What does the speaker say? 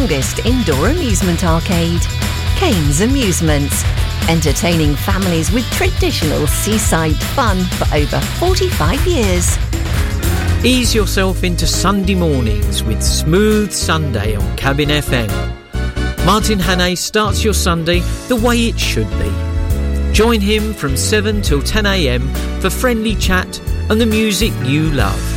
longest indoor amusement arcade. Kane's Amusements, entertaining families with traditional seaside fun for over 45 years. Ease yourself into Sunday mornings with Smooth Sunday on Cabin FM. Martin Hannay starts your Sunday the way it should be. Join him from 7 till 10 a.m. for friendly chat and the music you love.